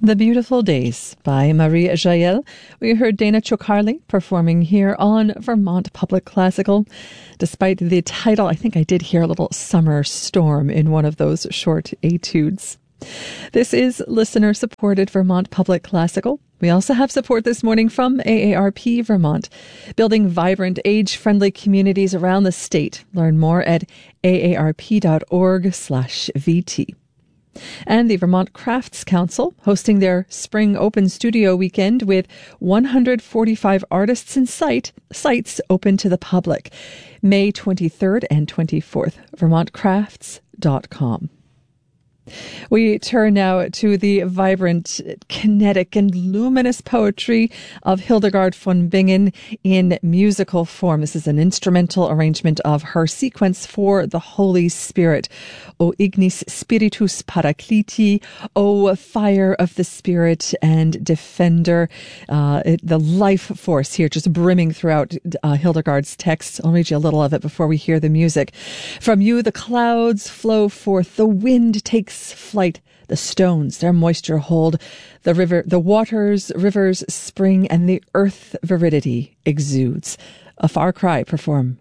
The Beautiful Days by Marie Jael. We heard Dana Chokarli performing here on Vermont Public Classical. Despite the title, I think I did hear a little summer storm in one of those short etudes. This is listener-supported Vermont Public Classical. We also have support this morning from AARP Vermont, building vibrant, age-friendly communities around the state. Learn more at aarp.org/VT. And the Vermont Crafts Council hosting their Spring Open Studio Weekend with 145 artists and sites open to the public. May 23rd and 24th, vermontcrafts.com. We turn now to the vibrant, kinetic, and luminous poetry of Hildegard von Bingen in musical form. This is an instrumental arrangement of her sequence for the Holy Spirit. O Ignis Spiritus Paracliti, O Fire of the Spirit and Defender. The life force here just brimming throughout Hildegard's text. I'll read you a little of it before we hear the music. From you the clouds flow forth, the wind takes flight, the stones their moisture hold, the rivers spring, and the earth viridity exudes. A Far Cry perform